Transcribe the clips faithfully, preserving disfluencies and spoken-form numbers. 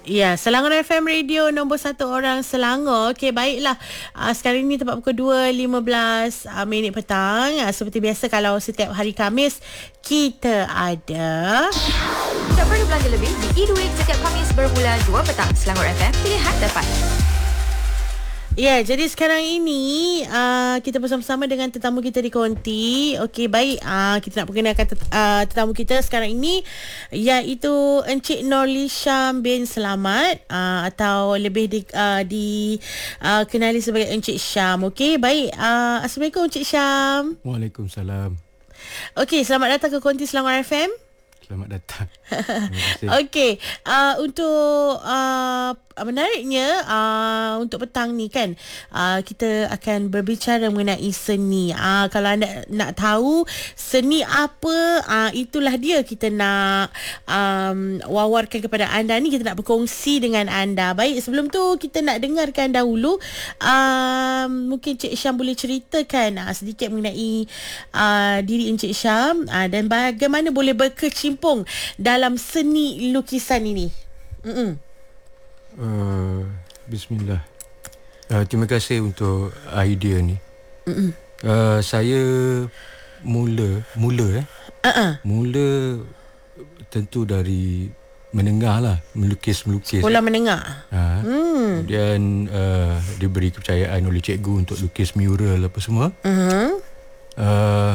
Ya, Selangor F M Radio nombor satu orang Selangor. Okey, baiklah. Uh, sekarang ini tepat pukul dua lima belas uh, minit petang. Uh, seperti biasa kalau setiap hari Khamis kita ada Tak perlu belanja lebih di e-duit setiap Khamis bermula dua petang. Selangor F M, pilihan tepat. Ya, jadi sekarang ini uh, kita bersama-sama dengan tetamu kita di Konti. Okey, baik. Uh, kita nak perkenalkan tet- uh, tetamu kita sekarang ini, iaitu Encik Norli Syam bin Selamat, uh, atau lebih di, uh, dikenali uh, sebagai Encik Syam. Okey, baik. Uh, Assalamualaikum Encik Syam. Waalaikumsalam. Okey, selamat datang ke Konti Selangor F M. Selamat datang. Terima kasih. Okey, uh, untuk uh, menariknya uh, untuk petang ni kan, uh, kita akan berbicara mengenai seni. Uh, kalau anda nak tahu seni apa, uh, itulah dia kita nak um, wawarkan kepada anda ni, kita nak berkongsi dengan anda. Baik, sebelum tu kita nak dengarkan dahulu, uh, mungkin Cik Syam boleh ceritakan uh, sedikit mengenai uh, diri Encik Syam, uh, dan bagaimana boleh berkecimpung dalam seni lukisan ini. Mm-mm. Uh, Bismillah. Uh, terima kasih untuk idea ni. Uh, saya mula mula eh. Uh-uh. Mula tentu dari menengah lah, melukis-melukis. Sekolah menengah. Ha. Hmm. Kemudian uh, diberi kepercayaan oleh cikgu untuk lukis mural apa semua. Uh-huh. Uh,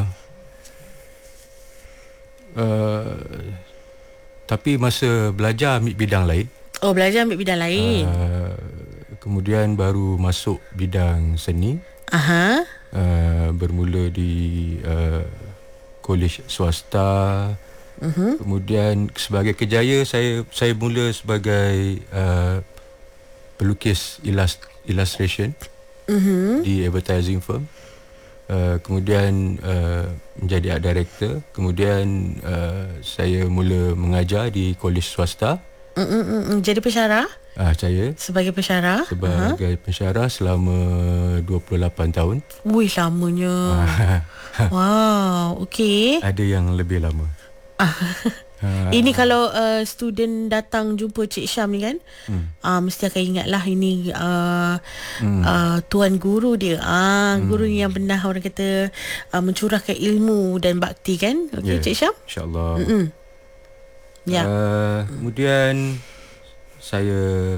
uh, tapi masa belajar ambil bidang lain. Oh, belajar ambil bidang lain. Uh, kemudian baru masuk bidang seni. Aha. Uh, bermula di uh, kolej swasta. Uh-huh. Kemudian sebagai kejaya saya saya mula sebagai uh, pelukis ilast, illustration uh-huh. di advertising firm. Uh, kemudian uh, menjadi art director. Kemudian uh, saya mula mengajar di kolej swasta. Mm-mm-mm. Jadi pensyarah? Ah, saya Sebagai pensyarah? sebagai uh-huh. pensyarah selama dua puluh lapan tahun. Wih, lamanya. Wow, okey. Ada yang lebih lama. Uh, ini kalau uh, student datang jumpa Cik Syam ni kan, hmm. uh, mesti akan ingatlah ini uh, hmm. uh, tuan guru dia. Uh, hmm. Guru ni yang pernah orang kata uh, mencurahkan ilmu dan bakti kan. Okey, yeah. Cik Syam? InsyaAllah. Mm-mm. Ya. Yeah. Uh, kemudian saya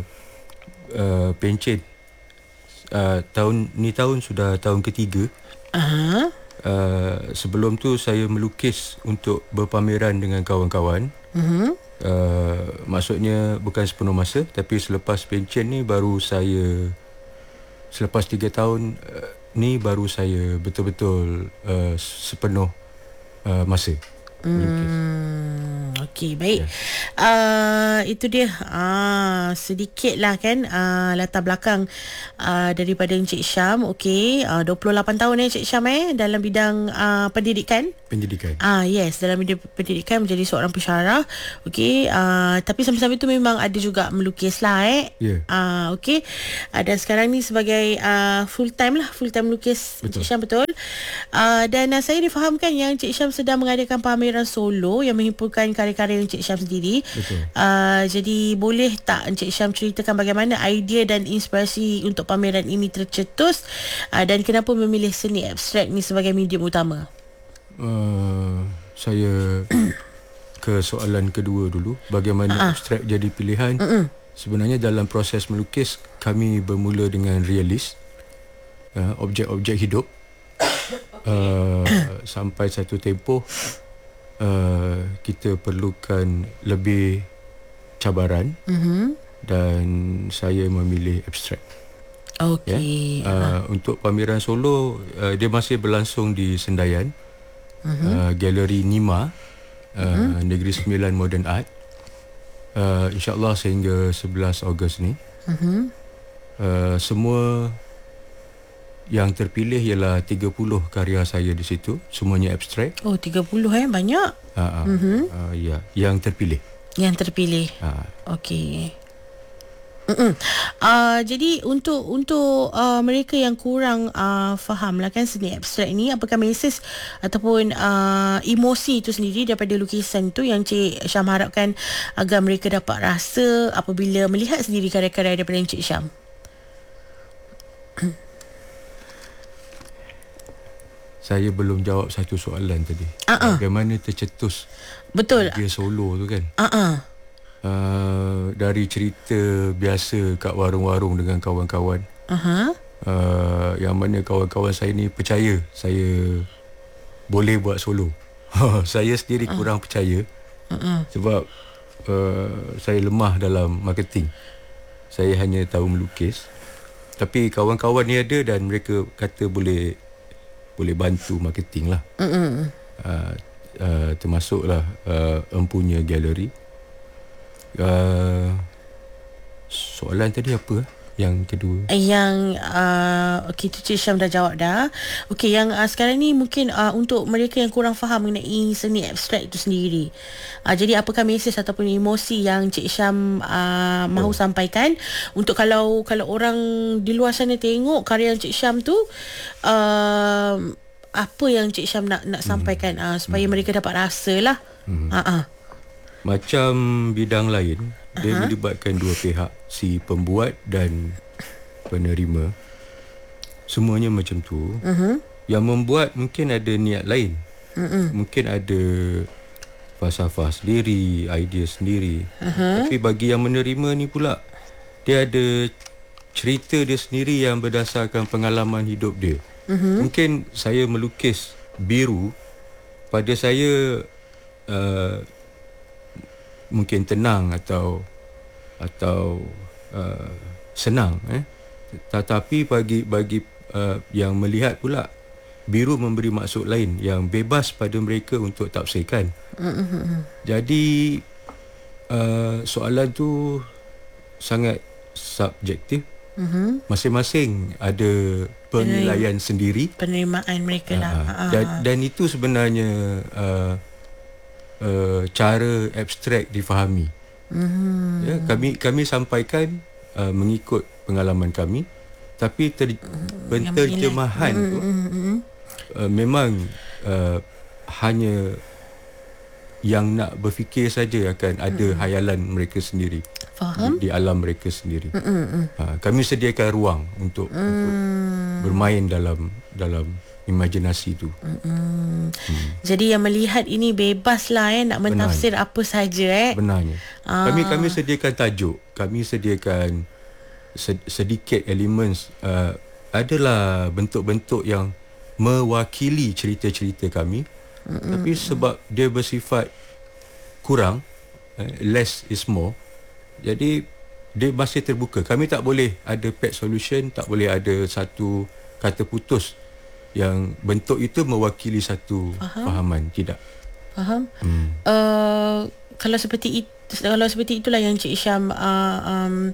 uh, pencen. Uh, tahun ni tahun sudah tahun ketiga. Aha. Uh, sebelum tu saya melukis untuk berpameran dengan kawan-kawan. Uh-huh. Uh, maksudnya bukan sepenuh masa, tapi selepas pencen ni baru saya, selepas tiga tahun uh, ni baru saya betul-betul uh, sepenuh uh, masa melukis. Hmm, okey, baik. Yeah. Uh, itu dia uh, sedikit lah kan uh, latar belakang uh, daripada Encik Syam. Okey, uh, dua puluh lapan tahun eh Encik Syam eh dalam bidang uh, pendidikan. Pendidikan. Ah, yes, dalam bidang pendidikan menjadi seorang pensyarah. Okey, uh, tapi sambil-sambil tu memang ada juga melukis lah eh. Ya. Yeah. Ah, okey. Uh, dan sekarang ni sebagai uh, full time lah, full time melukis Encik Syam, betul. Uh, dan uh, saya difahamkan yang Encik Syam sedang mengadakan pameran solo yang menghimpunkan karya-karya Encik Syam sendiri. Betul. Uh, jadi boleh tak Encik Syam ceritakan bagaimana idea dan inspirasi untuk pameran ini tercetus, uh, dan kenapa memilih seni abstrak ni sebagai medium utama? Uh, saya ke soalan kedua dulu, bagaimana uh-huh. abstrak jadi pilihan. Uh-uh. Sebenarnya dalam proses melukis kami bermula dengan realis, uh, objek-objek hidup. uh, sampai satu tempoh uh, kita perlukan lebih cabaran, uh-huh. dan saya memilih abstrak. Okey. Ya? Uh, uh-huh. Untuk pameran solo uh, dia masih berlangsung di Sendayan, uh-huh. uh, Galeri Nima, uh, uh-huh. Negeri Sembilan Modern Art. Uh, InsyaAllah sehingga sebelas Ogos ni. Uh-huh. Uh, semua yang terpilih ialah tiga puluh karya saya di situ, semuanya abstrak. Oh, tiga puluh eh, banyak. Uh, uh, uh-huh. uh, ya, yang terpilih. Yang terpilih. Uh. Okey. Uh, jadi untuk untuk uh, mereka yang kurang uh, faham lah kan seni abstrak ni, apakah mesej ataupun uh, emosi itu sendiri daripada lukisan tu yang Cik Syam harapkan agar mereka dapat rasa apabila melihat sendiri karya-karya daripada Encik Syam? Saya belum jawab satu soalan tadi. Uh-uh. Bagaimana tercetus Betul. dia solo tu kan? Uh-uh. Uh, dari cerita biasa kat warung-warung dengan kawan-kawan, Uh-huh. uh, yang mana kawan-kawan saya ni percaya saya boleh buat solo. Saya sendiri kurang percaya Uh-uh. sebab uh, saya lemah dalam marketing. Saya hanya tahu melukis. Tapi kawan-kawan ni ada dan mereka kata boleh boleh bantu marketing lah. Uh-uh. Uh, uh, termasuklah uh, empunya galeri. Uh, soalan tadi apa? Yang kedua. Yang uh, okey tu Cik Syam dah jawab dah. Okey, yang uh, sekarang ni mungkin uh, untuk mereka yang kurang faham mengenai seni abstrak itu sendiri. Uh, jadi apakah mesej ataupun emosi yang Cik Syam uh, mahu oh. sampaikan untuk kalau kalau orang di luar sana tengok karya Cik Syam tu, uh, apa yang Cik Syam nak nak hmm. sampaikan uh, supaya hmm. mereka dapat rasa lah. Hmm. Uh-uh. Macam bidang lain, dia uh-huh. melibatkan dua pihak, si pembuat dan penerima. Semuanya macam tu. Uh-huh. Yang membuat mungkin ada niat lain. Uh-uh. Mungkin ada falsafah sendiri, idea sendiri. Uh-huh. Tapi bagi yang menerima ni pula, dia ada cerita dia sendiri yang berdasarkan pengalaman hidup dia. Uh-huh. Mungkin saya melukis biru, pada saya uh, mungkin tenang atau atau uh, senang, eh tetapi bagi bagi uh, yang melihat pula, biru memberi maksud lain yang bebas pada mereka untuk tafsirkan. Mm-hmm. Jadi uh, soalan tu sangat subjektif. Mm-hmm. Masing-masing ada penilaian Penerima, sendiri, penerimaan mereka lah. Uh, dan, dan itu sebenarnya uh, Uh, cara abstrak difahami. Mm-hmm. Ya, kami kami sampaikan uh, mengikut pengalaman kami, tapi ter, penterjemahan tu mm-hmm. uh, memang uh, hanya yang nak berfikir saja akan ada mm-hmm. hayalan mereka sendiri. Faham? Di, di alam mereka sendiri. Mm-hmm. Uh, kami sediakan ruang untuk, mm. untuk bermain dalam dalam imajinasi tu. Mm-hmm. Hmm. Jadi yang melihat ini bebas lah eh, nak mentafsir Benarnya. apa saja eh. Benarnya. Ah. Kami kami sediakan tajuk, kami sediakan sedikit elemen, uh, adalah bentuk-bentuk yang mewakili cerita-cerita kami. Mm-hmm. Tapi sebab dia bersifat kurang, uh, less is more. Jadi dia masih terbuka. Kami tak boleh ada pet solution, tak boleh ada satu kata putus yang bentuk itu mewakili satu Faham. fahaman. Tidak. Faham? Hmm. Uh, kalau seperti itu, kalau seperti itulah yang Cik Syam uh, um,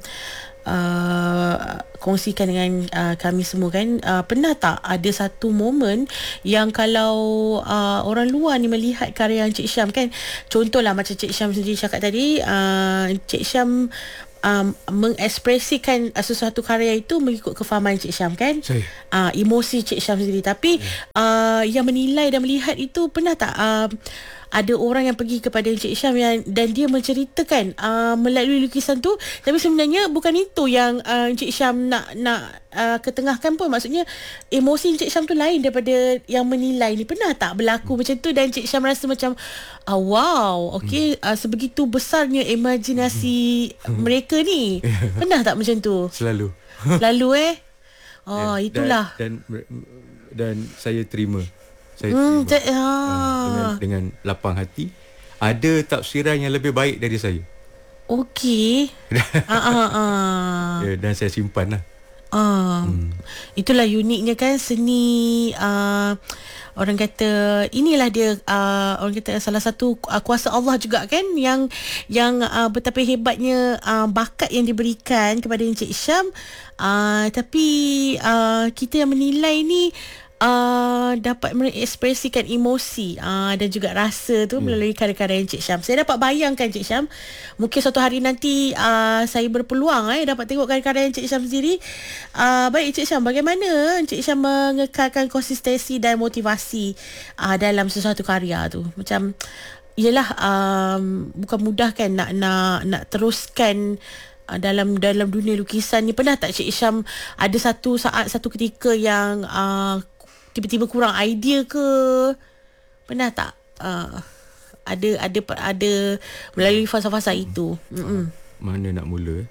uh, kongsikan dengan uh, kami semua kan, uh, pernah tak ada satu momen yang kalau uh, orang luar ni melihat karya Cik Syam kan, contohlah macam Cik Syam sendiri cakap tadi, uh, Cik Syam Um, mengekspresikan uh, sesuatu karya itu mengikut kefahaman Cik Syam kan, uh, emosi Cik Syam sendiri. Tapi yeah. uh, yang menilai dan melihat itu, pernah tak uh, ada orang yang pergi kepada Cik Syam yang, dan dia menceritakan uh, melalui lukisan tu, tapi sebenarnya bukan itu yang uh, Cik Syam nak nak uh, ketengahkan pun. Maksudnya emosi Cik Syam tu lain daripada yang menilai ni. Pernah tak berlaku hmm. macam tu dan Cik Syam rasa macam uh, wow, okey, hmm. uh, sebegitu besarnya imajinasi hmm. mereka ni. Pernah tak macam tu? Selalu. Selalu eh. Oh, ya, itulah. Dan, dan dan saya terima. Saya hmm, terima. T- ah. uh, dengan dengan lapang hati. Ada tafsiran yang lebih baik dari saya. Okey. ah, ah, ah. Ya, dan saya simpan lah. Ah, hmm. Itulah uniknya kan seni. Uh, orang kata inilah dia, uh, orang kata salah satu uh, kuasa Allah juga kan, yang yang uh, betapa hebatnya uh, bakat yang diberikan kepada Encik Syam. Uh, tapi uh, kita yang menilai ni uh, dapat mengekspresikan emosi uh, dan juga rasa tu hmm. melalui karya-karya Encik Syam. Saya dapat bayangkan Encik Syam, mungkin suatu hari nanti uh, saya berpeluang eh dapat tengok karya-karya Encik Syam sendiri. Uh, baik Encik Syam, bagaimana Encik Syam mengekalkan konsistensi dan motivasi uh, dalam sesuatu karya tu? Macam yelah, um, bukan mudah kan nak nak nak teruskan uh, dalam dalam dunia lukisan ni. Pernah tak Cik Syam ada satu saat, satu ketika yang uh, tiba-tiba kurang idea ke? Pernah tak? Uh, ada ada ada melalui fasa-fasa itu. Mm-mm. Mana nak mula?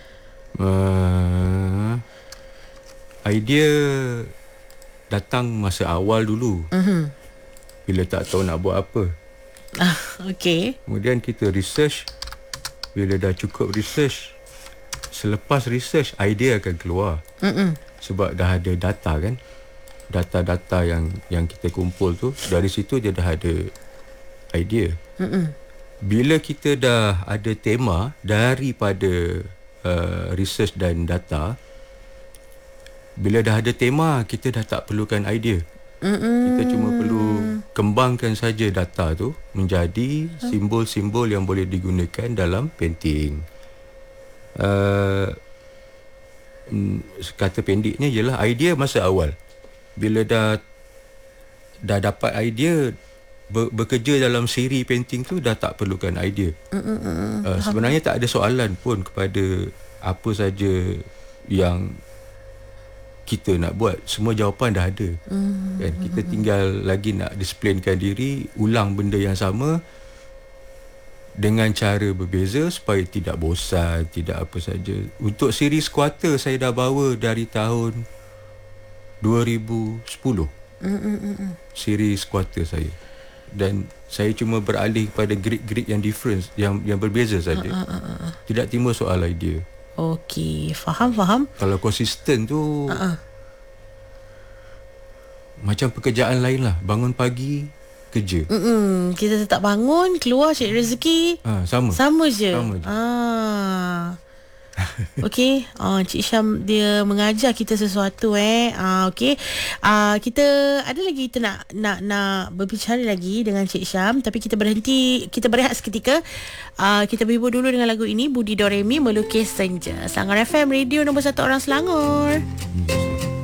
Uh, idea datang masa awal dulu. Mm-hmm. Bila tak tahu nak buat apa. Ah, okay. Kemudian kita research. Bila dah cukup research, selepas research, idea akan keluar. Mm-mm. Sebab dah ada data kan. Data-data yang yang kita kumpul tu, dari situ dia dah ada idea. Mm-mm. Bila kita dah ada tema daripada uh, research dan data, bila dah ada tema, kita dah tak perlukan idea. Mm-mm. Kita cuma perlu kembangkan saja data tu menjadi simbol-simbol yang boleh digunakan dalam painting. Uh, kata pendeknya ialah idea masa awal. Bila dah dah dapat idea, ber, bekerja dalam siri painting tu dah tak perlukan idea. Uh, sebenarnya tak ada soalan pun kepada apa saja yang kita nak buat, semua jawapan dah ada. Mm. Kan? Kita tinggal lagi nak displaykan diri, ulang benda yang sama dengan cara berbeza supaya tidak bosan, tidak apa saja. Untuk siri squatter saya dah bawa dari tahun dua ribu sepuluh. Mm-mm. Siri squatter saya. Dan saya cuma beralih kepada grid-grid yang different, yang yang berbeza saja. Uh, uh, uh, uh. Tidak timbul soal idea. Okey, faham faham. Kalau konsisten tu uh-uh. macam pekerjaan lain lah. Bangun pagi, kerja. Mm-mm. Kita tetap bangun, keluar cari rezeki. Ha, sama. Sama je. Sama je. Ah. Okey, uh, Cik Syam dia mengajar kita sesuatu eh. Uh, Okey, uh, kita ada lagi kita nak nak nak berbicara lagi dengan Cik Syam, tapi kita berhenti, kita berehat seketika. Uh, kita berhibur dulu dengan lagu ini, Budi Doremi, Melukis Senja. Selangor F M, radio nombor satu orang Selangor.